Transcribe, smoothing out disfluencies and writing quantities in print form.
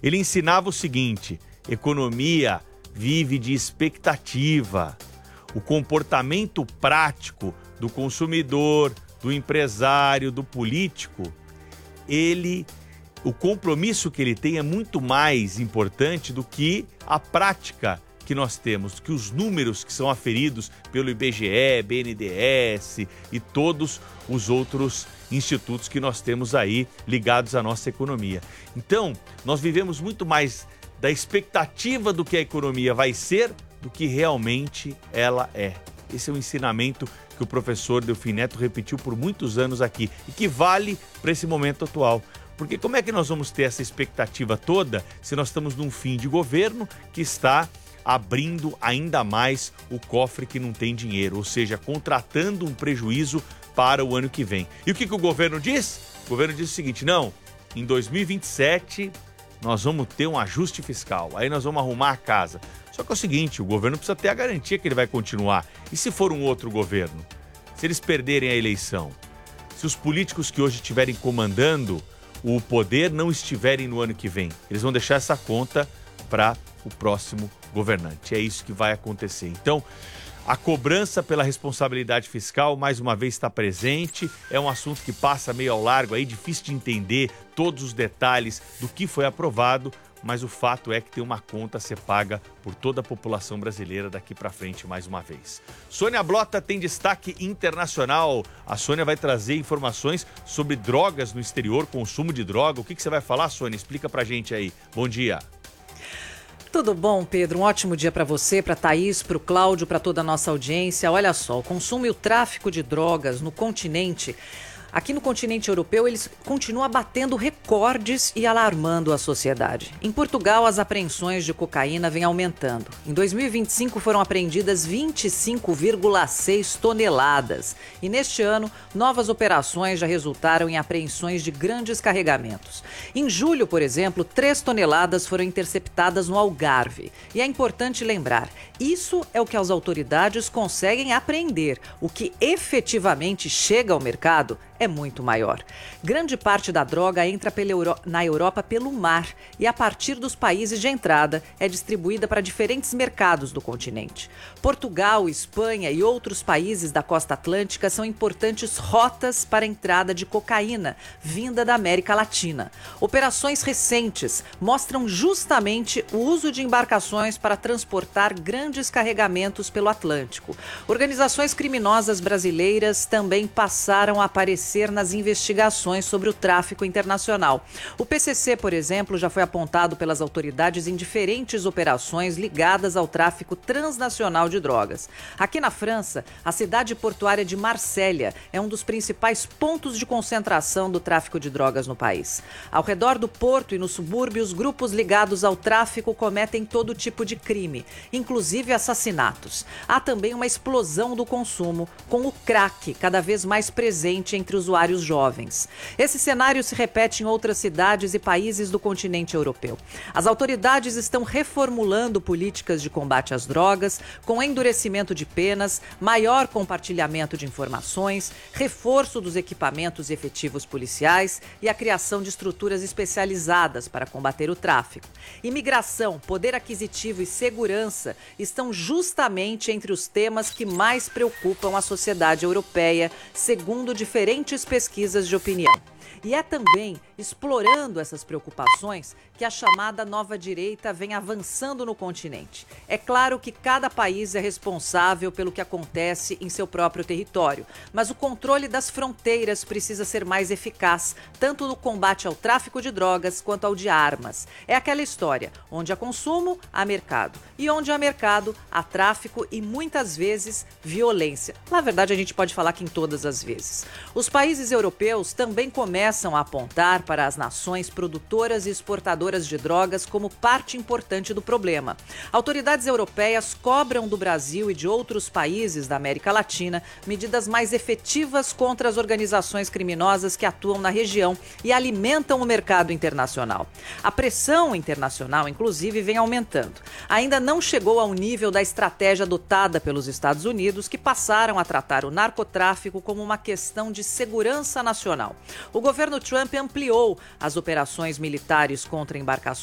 Ele ensinava o seguinte: economia vive de expectativa. O comportamento prático do consumidor, do empresário, do político, o compromisso que ele tem é muito mais importante do que a prática que nós temos, que os números que são aferidos pelo IBGE, BNDES e todos os outros institutos que nós temos aí ligados à nossa economia. Então, nós vivemos muito mais da expectativa do que a economia vai ser do que realmente ela é. Esse é um ensinamento que o professor Delfim Neto repetiu por muitos anos aqui e que vale para esse momento atual. Porque como é que nós vamos ter essa expectativa toda se nós estamos num fim de governo que está abrindo ainda mais o cofre que não tem dinheiro, ou seja, contratando um prejuízo para o ano que vem. E o que o governo diz? O governo diz o seguinte: não, em 2027 nós vamos ter um ajuste fiscal, aí nós vamos arrumar a casa. Só que é o seguinte, o governo precisa ter a garantia que ele vai continuar. E se for um outro governo? Se eles perderem a eleição? Se os políticos que hoje estiverem comandando o poder não estiverem no ano que vem? Eles vão deixar essa conta para o próximo governante. É isso que vai acontecer. Então, a cobrança pela responsabilidade fiscal, mais uma vez, está presente. É um assunto que passa meio ao largo, aí, difícil de entender todos os detalhes do que foi aprovado, mas o fato é que tem uma conta a ser paga por toda a população brasileira daqui para frente, mais uma vez. Sônia Blota tem destaque internacional. A Sônia vai trazer informações sobre drogas no exterior, consumo de droga. O que você vai falar, Sônia? Explica pra gente aí. Bom dia. Tudo bom, Pedro? Um ótimo dia para você, para Thaís, para o Cláudio, para toda a nossa audiência. Olha só, o consumo e o tráfico de drogas no continente... Aqui no continente europeu, eles continuam batendo recordes e alarmando a sociedade. Em Portugal, as apreensões de cocaína vêm aumentando. Em 2025, foram apreendidas 25,6 toneladas. E neste ano, novas operações já resultaram em apreensões de grandes carregamentos. Em julho, por exemplo, 3 toneladas foram interceptadas no Algarve. E é importante lembrar, isso é o que as autoridades conseguem apreender. O que efetivamente chega ao mercado é muito maior. Grande parte da droga entra na Europa pelo mar e, a partir dos países de entrada, é distribuída para diferentes mercados do continente. Portugal, Espanha e outros países da costa atlântica são importantes rotas para a entrada de cocaína, vinda da América Latina. Operações recentes mostram justamente o uso de embarcações para transportar grandes carregamentos pelo Atlântico. Organizações criminosas brasileiras também passaram a aparecer nas investigações sobre o tráfico internacional. O PCC, por exemplo, já foi apontado pelas autoridades em diferentes operações ligadas ao tráfico transnacional de drogas. Aqui na França, a cidade portuária de Marsella é um dos principais pontos de concentração do tráfico de drogas no país. Ao redor do porto e nos subúrbios, grupos ligados ao tráfico cometem todo tipo de crime, inclusive assassinatos. Há também uma explosão do consumo, com o crack cada vez mais presente entre usuários jovens. Esse cenário se repete em outras cidades e países do continente europeu. As autoridades estão reformulando políticas de combate às drogas, com endurecimento de penas, maior compartilhamento de informações, reforço dos equipamentos e efetivos policiais e a criação de estruturas especializadas para combater o tráfico. Imigração, poder aquisitivo e segurança estão justamente entre os temas que mais preocupam a sociedade europeia, segundo diferentes pesquisas de opinião. E é também explorando essas preocupações que a chamada nova direita vem avançando no continente. É claro que cada país é responsável pelo que acontece em seu próprio território, mas o controle das fronteiras precisa ser mais eficaz, tanto no combate ao tráfico de drogas quanto ao de armas. É aquela história, onde há consumo, há mercado. E onde há mercado, há tráfico e muitas vezes violência. Na verdade, a gente pode falar que em todas as vezes. Os países europeus também começam a apontar para as nações produtoras e exportadoras de drogas como parte importante do problema. Autoridades europeias cobram do Brasil e de outros países da América Latina medidas mais efetivas contra as organizações criminosas que atuam na região e alimentam o mercado internacional. A pressão internacional, inclusive, vem aumentando. Ainda não chegou ao nível da estratégia adotada pelos Estados Unidos, que passaram a tratar o narcotráfico como uma questão de segurança nacional. O governo Trump ampliou as operações militares contra embarcações